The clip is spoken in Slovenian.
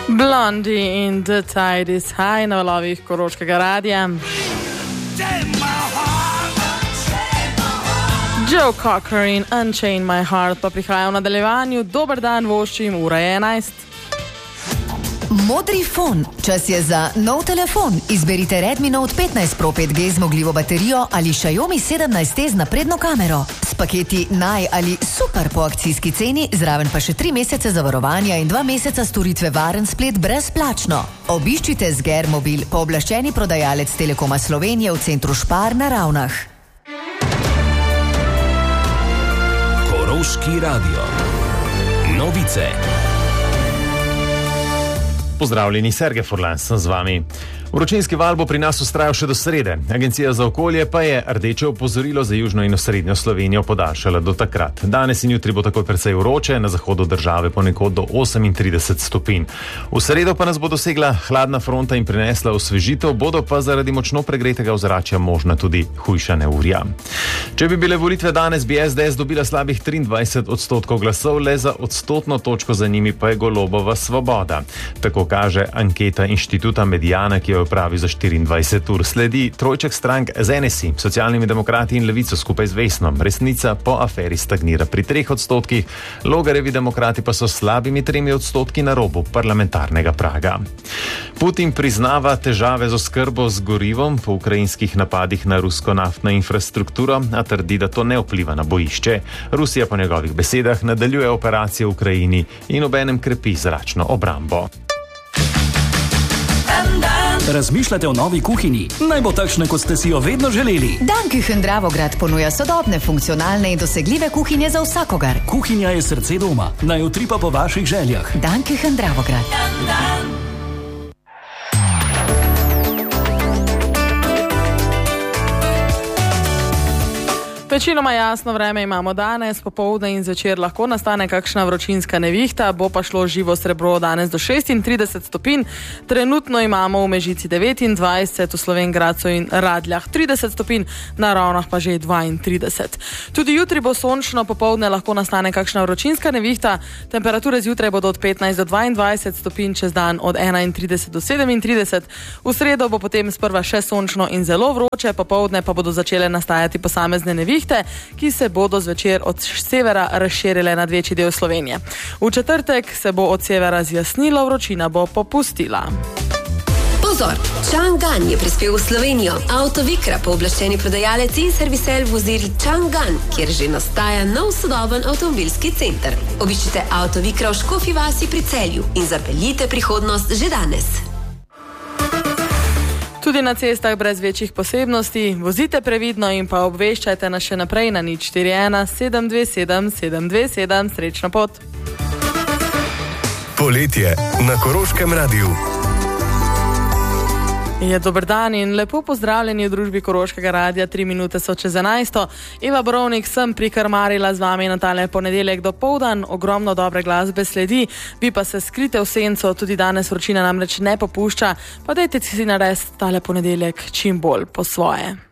Blondie in The Tide is High na valovih Koroškega radija. Joe Cocker in Unchain My Heart pa prihaja v nadaljevanju. Dober dan, voščim, ura je 11. Modri fon. Čas je za nov telefon. Izberite Redmi Note 15 Pro 5G zmogljivo baterijo ali Xiaomi 17T z napredno kamero. S paketi naj ali super po akcijski ceni, zraven pa še 3 mesece zavarovanja in 2 meseca storitve varen splet brezplačno. Obiščite Zger Mobil, pooblaščeni prodajalec Telekoma Slovenije v centru Špar na Ravnah. Koroški radio. Novice. Pozdravljeni, Sergej Furlan sem z vami. Vročinski val bo pri nas vztrajal še do srede. Agencija za okolje pa je rdeče opozorilo za južno in osrednjo Slovenijo podaljšala do takrat. Danes in jutri bo tako precej vroče, na zahodu države ponekod do 38 stopinj. V sredo pa nas bo dosegla hladna fronta in prinesla osvežitev, bodo pa zaradi močno pregretega ozračja možna tudi hujša neurja. Če bi bile volitve danes, bi SDS dobila slabih 23% glasov, le za odstotno točko za njimi pa je Golobova Svoboda. Tako kaže anketa inštituta Mediana, ki jo opravi za 24 ur. Sledi trojček strank z NSI, Socialnimi demokrati in Levico skupaj z Vesnom. Resnica po aferi stagnira pri 3%, Logarjevi demokrati pa so slabimi 3% na robu parlamentarnega praga. Putin priznava težave z oskrbo z gorivom po ukrajinskih napadih na rusko naftno infrastrukturo, a trdi, da to ne vpliva na bojišče. Rusija po njegovih besedah nadaljuje operacije v Ukrajini in obenem krepi zračno obrambo. Razmišljate o novi kuhinji? Naj bo takšna, kot ste si jo vedno želeli. Danküchen Dravograd ponuja sodobne, funkcionalne in dosegljive kuhinje za vsakogar. Kuhinja je srce doma, naj utripa po vaših željah. Danküchen Dravograd. Večinoma jasno vreme imamo danes, popoldne in zvečer lahko nastane kakšna vročinska nevihta, bo pa šlo živo srebro danes do 36 stopinj. Trenutno imamo v Mežici 29, v Slovenj Gradcu in Radljah 30 stopinj, na Ravnah pa že 32. Tudi jutri bo sončno, popoldne lahko nastane kakšna vročinska nevihta, temperature zjutraj bodo od 15 do 22 stopinj, čez dan od 31 do 37. V sredo bo potem sprva še sončno in zelo vroče, popoldne pa bodo začele nastajati posamezne nevihte, ki se bodo zvečer od severa razširile nad večji del Slovenije. V četrtek se bo od severa zjasnilo, vročina bo popustila. Pozor! Chang'an je prispel v Slovenijo. Autovikra, pooblaščeni prodajalec in servisel vozil Chang'an, kjer že nastaja nov sodoben avtomobilski center. Obiščite Autovikra v Škofji vasi pri Celju in zapeljite prihodnost že danes. Tudi na cestah brez večjih posebnosti, vozite previdno in pa obveščajte nas še naprej na 041 727 727. Srečno pot! Poletje na Koroškem radiju. Je dober dan in lepo pozdravljeni v družbi Koroškega radija. 3 minute so čez 11. Eva Borovnik sem prikrmarila z vami na tale ponedeljek dopoldan. Ogromno dobre glasbe sledi, vi pa se skrite v senco, tudi danes vročina namreč ne popušča, pa dajte si narediti tale ponedeljek čim bolj po svoje.